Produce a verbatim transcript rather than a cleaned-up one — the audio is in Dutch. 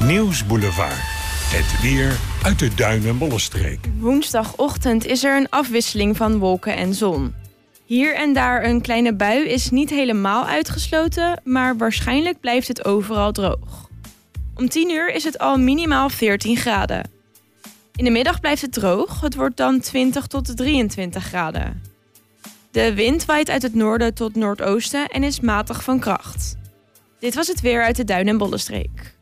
Nieuwsboulevard. Het weer uit de Duin- en Bollenstreek. Woensdagochtend is er een afwisseling van wolken en zon. Hier en daar een kleine bui is niet helemaal uitgesloten, maar waarschijnlijk blijft het overal droog. Om tien uur is het al minimaal veertien graden. In de middag blijft het droog, het wordt dan twintig tot drieëntwintig graden. De wind waait uit het noorden tot noordoosten en is matig van kracht. Dit was het weer uit de Duin- en Bollenstreek.